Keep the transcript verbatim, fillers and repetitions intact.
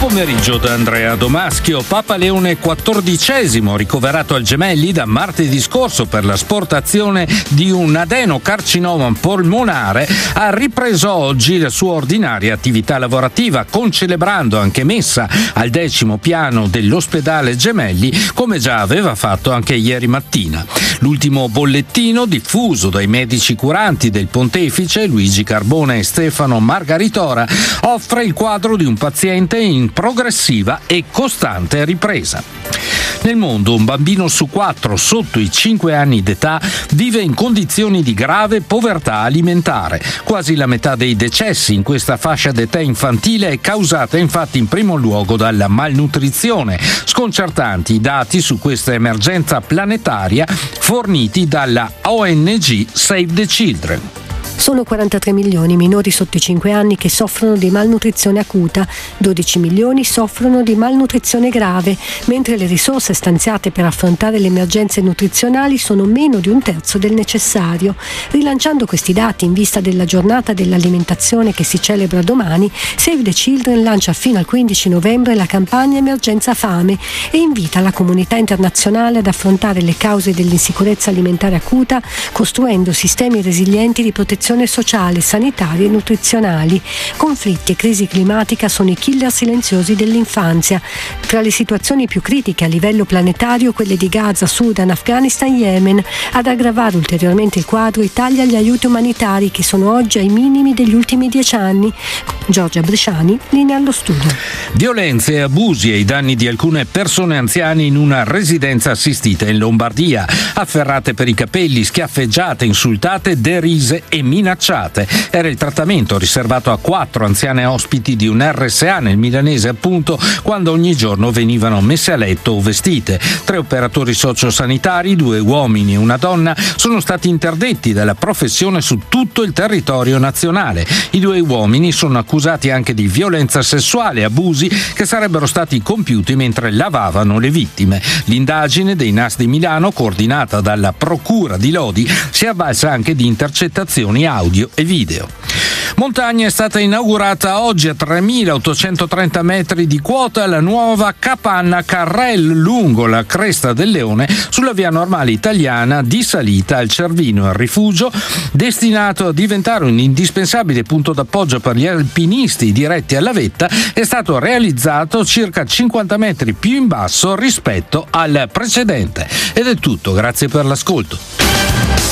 Pomeriggio da Andrea Domaschio. Papa Leone quattordicesimo, ricoverato al Gemelli da martedì scorso per l'asportazione di un adenocarcinoma polmonare, ha ripreso oggi la sua ordinaria attività lavorativa, concelebrando anche messa al decimo piano dell'ospedale Gemelli, come già aveva fatto anche ieri mattina. L'ultimo bollettino diffuso dai medici curanti del pontefice Luigi Carbone e Stefano Margaritora offre il quadro di un paziente in progressiva e costante ripresa. Nel mondo un bambino su quattro sotto i cinque anni d'età vive in condizioni di grave povertà alimentare. Quasi la metà dei decessi in questa fascia d'età infantile è causata infatti in primo luogo dalla malnutrizione. Sconcertanti i dati su questa emergenza planetaria forniti dalla O N G Save the Children. Sono quarantatré milioni i minori sotto i cinque anni che soffrono di malnutrizione acuta, dodici milioni soffrono di malnutrizione grave, mentre le risorse stanziate per affrontare le emergenze nutrizionali sono meno di un terzo del necessario. Rilanciando questi dati in vista della giornata dell'alimentazione che si celebra domani, Save the Children lancia fino al quindici novembre la campagna Emergenza Fame e invita la comunità internazionale ad affrontare le cause dell'insicurezza alimentare acuta, costruendo sistemi resilienti di protezione sociale, sanitarie e nutrizionali. Conflitti e crisi climatica sono i killer silenziosi dell'infanzia. Tra le situazioni più critiche a livello planetario, quelle di Gaza, Sudan, Afghanistan, Yemen. Ad aggravare ulteriormente il quadro i tagli agli aiuti umanitari che sono oggi ai minimi degli ultimi dieci anni. Giorgia Bresciani, linea allo studio. Violenze e abusi ai danni di alcune persone anziane in una residenza assistita in Lombardia. Afferrate per i capelli, schiaffeggiate, insultate, derise e minacciate. Era il trattamento riservato a quattro anziane ospiti di un R S A nel milanese, appunto, quando ogni giorno venivano messe a letto o vestite. Tre operatori sociosanitari, due uomini e una donna, sono stati interdetti dalla professione su tutto il territorio nazionale. I due uomini sono accusati anche di violenza sessuale e abusi che sarebbero stati compiuti mentre lavavano le vittime. L'indagine dei N A S di Milano, coordinata dalla Procura di Lodi, si è avvalsa anche di intercettazioni audio e video. Montagna, è stata inaugurata oggi a tremilaottocentotrenta metri di quota la nuova capanna Carrel lungo la Cresta del Leone sulla via normale italiana di salita al Cervino. Il rifugio, destinato a diventare un indispensabile punto d'appoggio per gli alpinisti diretti alla vetta, è stato realizzato circa cinquanta metri più in basso rispetto al precedente. Ed è tutto, grazie per l'ascolto.